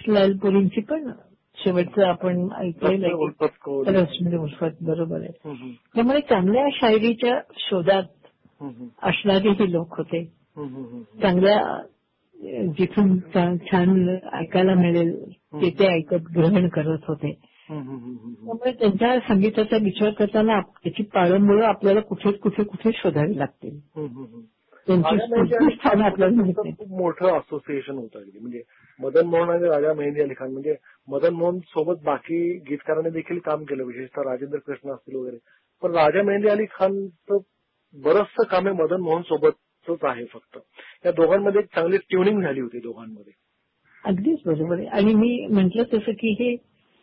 लालपुरींची पण शेवटचं आपण ऐकलेलं रश्मी उल्फत, बरोबर आहे. त्यामुळे चांगल्या शायरीच्या शोधात असणारे हे लोक होते. चांगल्या जिथून छान ऐकायला मिळेल ते ऐकत ग्रहण करत होते. त्यामुळे त्यांच्या संगीताचा विचार करताना त्याची पाळंमुळं आपल्याला कुठे शोधावी लागतील. त्यांची स्थान आपल्याला माहित नाही. खूप मोठं असोसिएशन होतं अगदी. म्हणजे मदन मोहन आणि राजा मेहंदी अली खान, म्हणजे मदन मोहन सोबत बाकी गीतकारांनी देखील काम केलं, विशेषतः राजेंद्र कृष्ण असतील वगैरे. पण राजा मेहंदी अली खानचं बरंचसं काम हे मदन मोहन सोबतच आहे. फक्त या दोघांमध्ये एक चांगली ट्युनिंग झाली होती दोघांमध्ये. अगदीच बरोबर आहे. आणि मी म्हटलं तसं की हे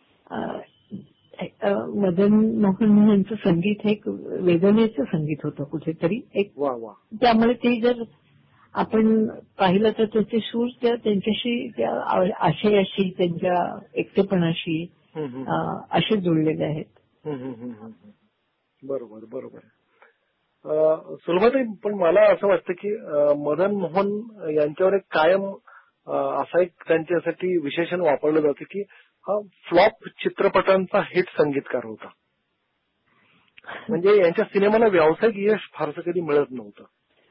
मदन मोहन यांचं संगीत हे वेदनेचं संगीत होतं कुठेतरी एक. त्यामुळे ते जर आपण पाहिलं तर त्याचे सूर त्यांच्याशी त्या आशयाशी, त्यांच्या एकटेपणाशी असे जुळलेले आहेत. बरोबर बरोबर. सुलभाताई, पण मला असं वाटतं की मदन मोहन यांच्यावर एक कायम असा एक त्यांच्यासाठी विशेषण वापरलं जातं की हा फ्लॉप चित्रपटांचा हिट संगीतकार होता. म्हणजे यांच्या सिनेमाला व्यावसायिक यश फारसं कधी मिळत नव्हतं.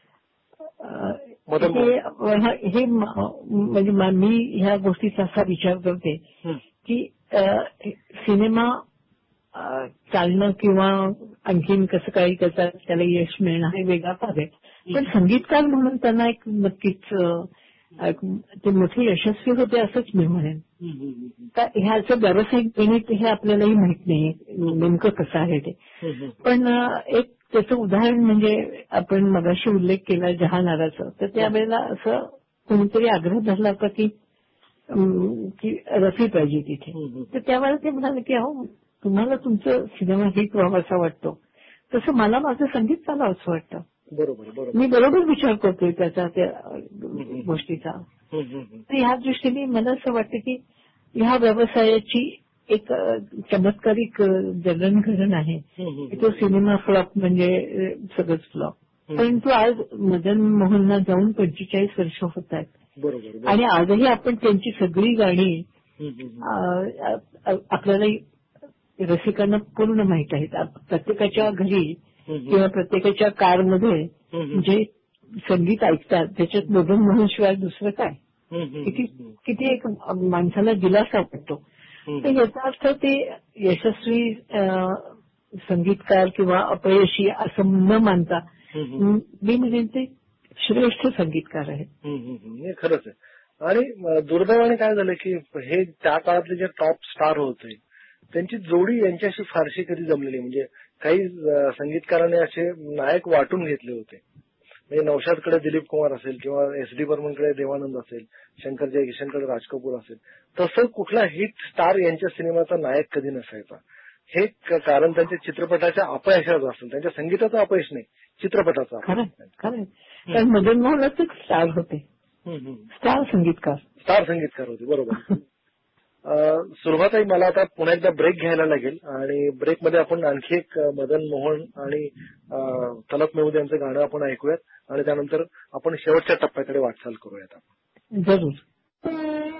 हे म्हणजे मी ह्या गोष्टीचा असा विचार करते की सिनेमा चालणं किंवा आणखीन कसं काही त्याला यश मिळणं हे वेगळा भाग आहे. पण संगीतकार म्हणून त्यांना एक नक्कीच ते मोठे यशस्वी होते असंच मी म्हणेन. ह्याचं व्यावसायिक गणित हे आपल्यालाही माहित नाही नेमकं कसं आहे ते. पण एक त्याचं उदाहरण म्हणजे आपण मगाशी उल्लेख केला जहानाराचं, तर त्यावेळेला असं कोणीतरी आग्रह धरला होता की रफी पाहिजे तिथे. तर त्यावेळेला ते म्हणाले की अहो, तुम्हाला तुमचं सिनेमा हिट व्हावा असा वाटतो, तसं मला माझं संगीत चालावं असं वाटतं. बरोबर. मी बरोबर विचार करतोय त्या गोष्टीचा. तर ह्या दृष्टीने मला असं वाटतं की ह्या व्यवसायाची एक चमत्कारिक जडणघडण आहे. तो सिनेमा फ्लॉप म्हणजे सगळंच फ्लॉप. परंतु आज मदन मोहनला जाऊन 45 वर्ष होत आहेत आणि आजही आपण त्यांची सगळी गाणी आपल्याला रसिकांना पूर्ण माहित आहेत. प्रत्येकाच्या घरी किंवा प्रत्येकाच्या कारमध्ये जे संगीत ऐकतात त्याच्यात मदन मोहन शिवाय दुसरं काय. किती एक माणसाला दिलासा वाटतो. तर याचा अर्थ ते यशस्वी संगीतकार किंवा अपयशी असं न मानता मी म्हणेन ते श्रेष्ठ संगीतकार आहेत. खरंच आहे. आणि दुर्दैवाने काय झालं की हे त्या काळातले जे टॉप स्टार होते त्यांची जोडी यांच्याशी फारशी कधी जमलेली. म्हणजे काही संगीतकारांनी असे नायक वाटून घेतले होते. म्हणजे नौशादकडे दिलीप कुमार असेल किंवा एस.डी. बर्मनकडे देवानंद असेल, शंकर जयकिशनकडे राज कपूर असेल, तसं कुठला हिट स्टार यांच्या सिनेमाचा नायक कधी नसायचा. हे कारण त्यांच्या चित्रपटाच्या अपयशाचं असेल, त्यांच्या संगीताचं अपयश नाही, चित्रपटाचं. खरं. कारण मदन मोहनच स्टार होते, स्टार संगीतकार होते. बरोबर. सुलभाताई, मला आता पुन्हा एकदा ब्रेक घ्यायला लागेल आणि ब्रेकमध्ये आपण आणखी एक मदन मोहन आणि तलत मेहमूद यांचं गाणं आपण ऐकूयात आणि त्यानंतर आपण शेवटच्या टप्प्याकडे वाटचाल करूयात. जरूर.